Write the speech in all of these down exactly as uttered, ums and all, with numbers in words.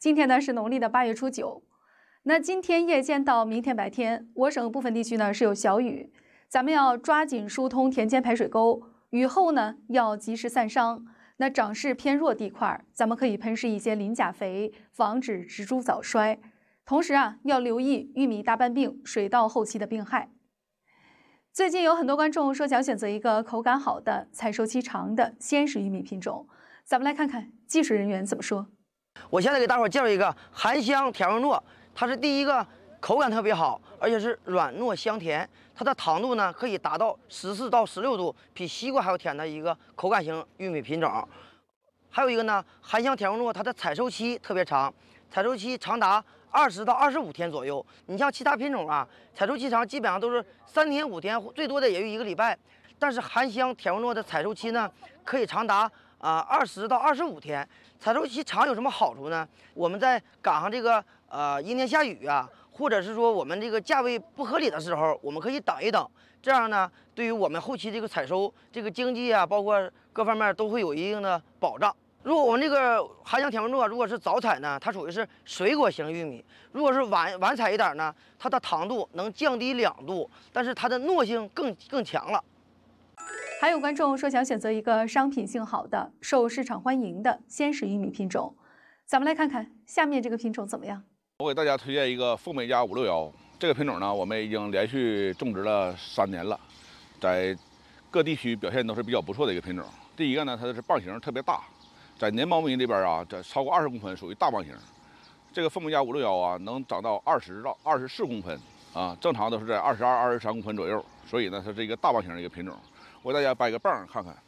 今天呢是农历的八月初九。那今天夜间到明天白天，我省部分地区呢是有小雨，咱们要抓紧疏通田间排水沟，雨后呢要及时散伤。那长势偏弱地块，咱们可以喷施一些磷钾肥，防止植株早衰。同时啊，要留意玉米大斑病、水稻后期的病害。最近有很多观众说想选择一个口感好的、采收期长的鲜食玉米品种，咱们来看看技术人员怎么说。 我现在给大伙介绍一个含香甜味糯，它是第一个口感特别好，而且是软糯香甜。它的糖度呢可以达到十四到十六度，比西瓜还要甜的一个口感型玉米品种。还有一个呢，含香甜味糯，它的采收期特别长，采收期长达二十到二十五天左右。你像其他品种啊，采收期长基本上都是三天五天，最多的也就一个礼拜。但是含香甜味糯的采收期呢，可以长达啊二十到二十五天。采收期长有什么好处呢？我们在赶上这个呃阴天下雨啊，或者是说我们这个价位不合理的时候，我们可以等一等。这样呢，对于我们后期这个采收、这个经济啊，包括各方面都会有一定的保障。如果我们这个含香甜味糯如果是早采呢，它属于是水果型玉米；如果是晚晚采一点呢，它的糖度能降低两度，但是它的糯性更更强了。 还有观众说想选择一个商品性好的、受市场欢迎的鲜食玉米品种，咱们来看看下面这个品种怎么样。 我给大家推荐一个凤美家五六幺这个品种呢，我们已经连续种植了三年了，在各地区表现都是比较不错的一个品种。第一个呢，它是棒型特别大。在年苞米里边啊，这超过二十公分属于大棒型。这个凤美家五六幺啊，能长到二十到二十四公分啊，正常都是在二十二、二十三公分左右。所以呢，它是一个大棒型的一个品种。我给大家掰个棒看看，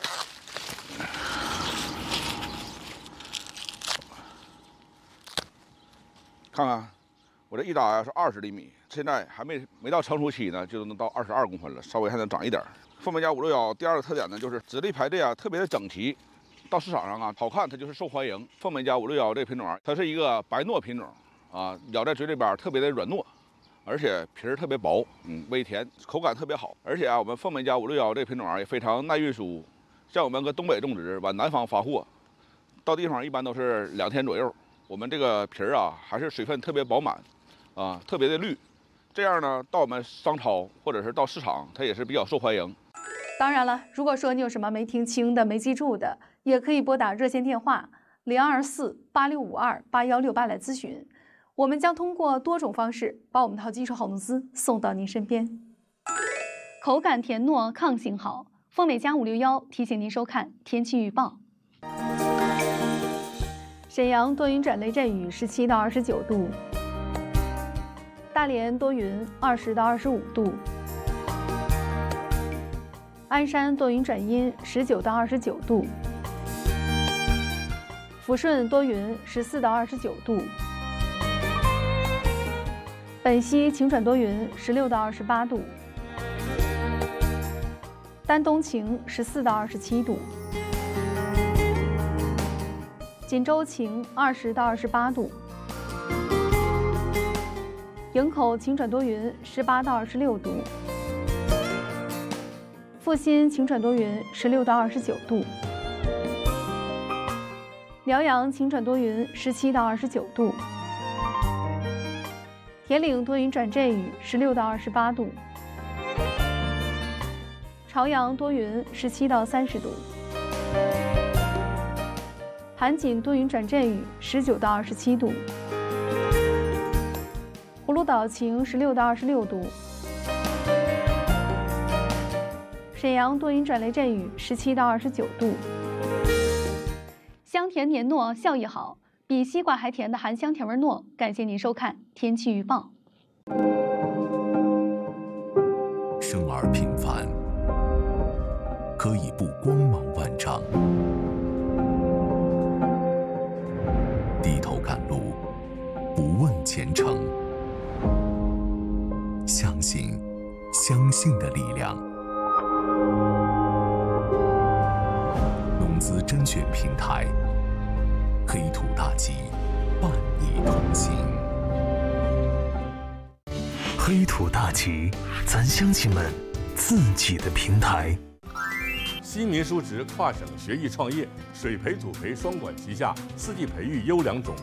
看看我这一打是二十厘米，现在还没没到成熟期呢，就能到二十二公分了，稍微还能长一点。凤美家五六幺第二个特点呢，就是籽粒排列啊特别的整齐。到市场上啊，好看它就是受欢迎。凤美家五六幺这个品种啊，它是一个白糯品种啊，咬在嘴里边特别的软糯，而且皮儿特别薄，嗯，微甜，口感特别好。而且啊，我们凤美家五六幺这个品种啊也非常耐运输，像我们搁东北种植，往南方发货，到地方一般都是两天左右。我们这个皮儿啊还是水分特别饱满，啊，特别的绿，这样呢到我们商超或者是到市场，它也是比较受欢迎。 当然了，如果说你有什么没听清的、没记住的，也可以拨打热线电话零二四八六五二八幺六八来咨询。我们将通过多种方式把我们套基础好农资送到您身边。口感甜糯，抗性好，凤美家五六幺提醒您收看天气预报。沈阳多云转雷阵雨，十七到二十九度；大连多云，二十到二十五度。鞍山多云转阴，十九到二十九度；抚顺多云，十四到二十九度；本溪晴转多云，十六到二十八度；丹东晴，十四到二十七度；锦州晴，二十到二十八度；营口晴转多云，十八到二十六度。阜新晴转多云，十六到二十九度；辽阳晴转多云，十七到二十九度；铁岭多云转阵雨，十六到二十八度；朝阳多云，十七到三十度；韩锦多云转阵雨，十九到二十七度；葫芦岛晴，十六到二十六度。沈阳多云转雷阵雨，十七到二十九度。香甜黏糯，效益好，比西瓜还甜的含香甜味糯。感谢您收看天气预报。 生而平凡，可以不光芒万丈；低头赶路，不问前程。相信，相信的力量。农资甄选平台，黑土大吉，伴你同行。黑土大吉，咱乡亲们自己的平台。 新民叔植跨省学艺创业，水培土培双管齐下，四季培育优良种